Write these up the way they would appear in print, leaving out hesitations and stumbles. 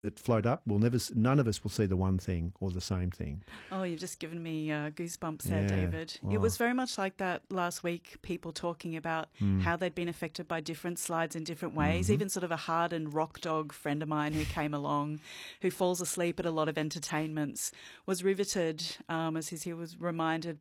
that float up, none of us will see the one thing or the same thing. Oh, you've just given me goosebumps there, Yeah. David. Oh. It was very much like that last week, people talking about how they'd been affected by different slides in different ways. Even sort of a hardened rock dog friend of mine who came along, who falls asleep at a lot of entertainments, was riveted as he was reminded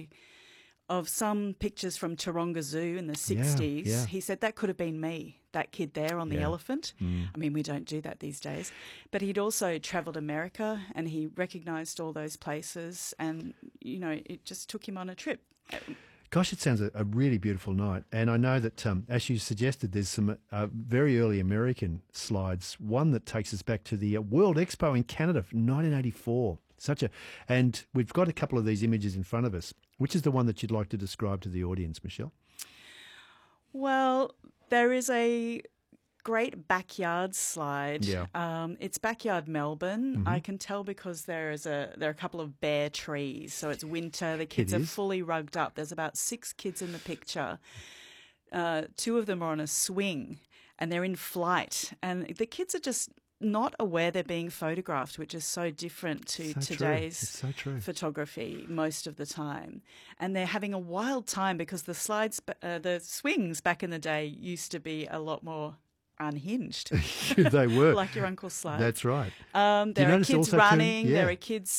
of some pictures from Taronga Zoo in the 60s. yeah. He said that could have been me, that kid there on the elephant. I mean, we don't do that these days. But he'd also travelled America and he recognised all those places and, you know, it just took him on a trip. Gosh, it sounds a really beautiful night. And I know that, as you suggested, there's some very early American slides, one that takes us back to the World Expo in Canada from 1984. And we've got a couple of these images in front of us. Which is the one that you'd like to describe to the audience, Michelle? Well, there is a great backyard slide. Yeah. It's backyard Melbourne. I can tell because there are a couple of bare trees. So it's winter. The kids are fully rugged up. There's about 6 kids in the picture. 2 of them are on a swing and they're in flight. And the kids are just not aware they're being photographed, which is so different to today's photography most of the time. And they're having a wild time because the swings back in the day used to be a lot more unhinged. They were. Like your uncle's slide. That's right. There are kids running, there are kids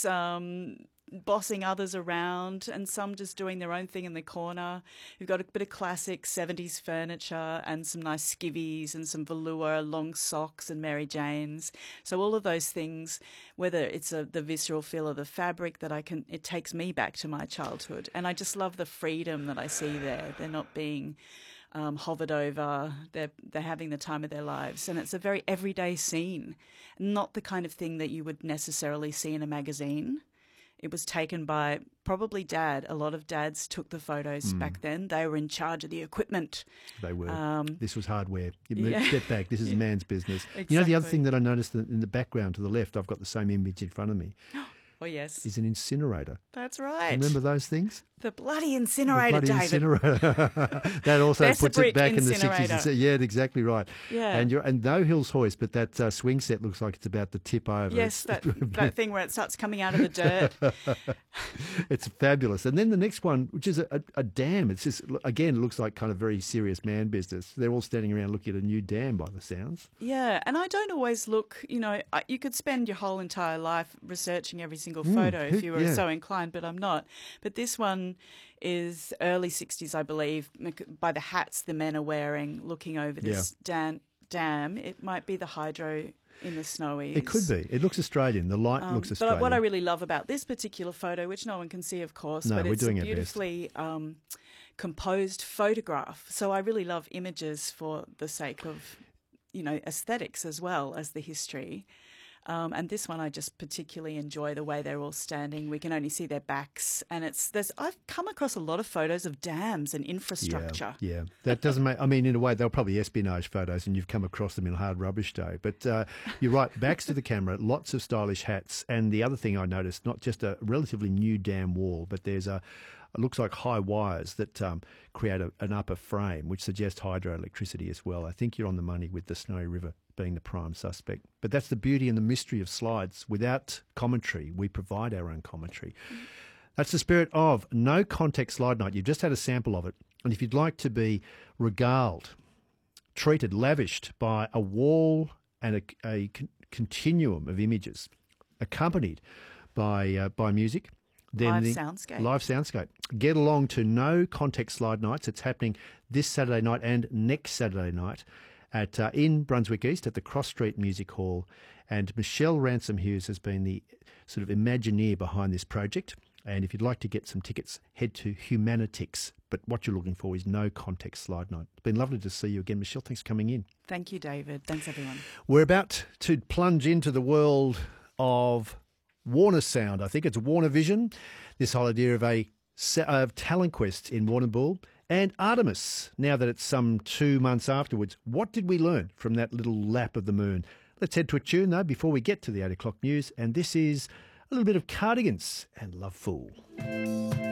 bossing others around and some just doing their own thing in the corner. You've got a bit of classic 70s furniture and some nice skivvies and some velour, long socks and Mary Janes. So all of those things, whether it's the visceral feel of the fabric it takes me back to my childhood. And I just love the freedom that I see there. They're not being hovered over. They're having the time of their lives. And it's a very everyday scene, not the kind of thing that you would necessarily see in a magazine. It was taken by probably Dad. A lot of dads took the photos back then. They were in charge of the equipment. They were. This was hardware. Step back. This is man's business. Exactly. You know, the other thing that I noticed in the background to the left, I've got the same image in front of me. Oh, yes. Is an incinerator. That's right. Remember those things? The bloody incinerator, the bloody David. Incinerator. That also puts it back in the incinerator. 60s. Yeah, exactly right. Yeah. And no Hills hoist, but that swing set looks like it's about to tip over. Yes, that thing where it starts coming out of the dirt. It's fabulous. And then the next one, which is a dam. It's just, again, it looks like kind of very serious man business. They're all standing around looking at a new dam by the sounds. Yeah, and I don't always look, you know, you could spend your whole entire life researching every single photo if you were so inclined, but I'm not. But this one is early 60s, I believe, by the hats the men are wearing, looking over this dam. It might be the hydro in the Snowies. It could be. It looks Australian. The light looks Australian. But what I really love about this particular photo, which no one can see, of course, but it's a beautifully composed photograph. So I really love images for the sake of, you know, aesthetics as well as the history. And this one I just particularly enjoy the way they're all standing. We can only see their backs. And I've come across a lot of photos of dams and infrastructure. Yeah. That doesn't make, I mean, in a way, they're probably espionage photos and you've come across them in a hard rubbish day. But you're right, backs to the camera, lots of stylish hats. And the other thing I noticed, not just a relatively new dam wall, but there's it looks like high wires that create an upper frame, which suggests hydroelectricity as well. I think you're on the money with the Snowy River being the prime suspect. But that's the beauty and the mystery of slides. Without commentary, we provide our own commentary. That's the spirit of No Context Slide Night. You've just had a sample of it. And if you'd like to be regaled, treated, lavished by a wall and a continuum of images accompanied by music, then Live soundscape. Live soundscape. Get along to No Context Slide Nights. It's happening this Saturday night and next Saturday night at in Brunswick East at the Cross Street Music Hall. And Michelle Ransom Hughes has been the sort of Imagineer behind this project. And if you'd like to get some tickets, head to Humanitix. But what you're looking for is No Context Slide Night. It's been lovely to see you again, Michelle. Thanks for coming in. Thank you, David. Thanks, everyone. We're about to plunge into the world of Warner Sound. I think it's Warner Vision, this whole idea of Talent Quest in Warrnambool, and Artemis, now that it's some 2 months afterwards. What did we learn from that little lap of the moon? Let's head to a tune, though, before we get to the 8 o'clock news, and this is a little bit of Cardigans and Love Fool.